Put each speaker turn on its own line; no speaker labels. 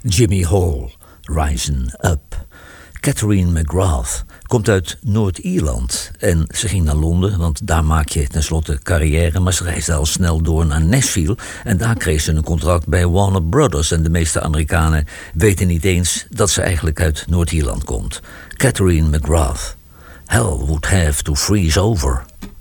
Jimmy Hall, Rising Up. Catherine McGrath komt uit Noord-Ierland en ze ging naar Londen, want daar maak je tenslotte carrière, maar ze reisde al snel door naar Nashville en daar kreeg ze een contract bij Warner Brothers en de meeste Amerikanen weten niet eens dat ze eigenlijk uit Noord-Ierland komt. Catherine McGrath. Hell would have to freeze over.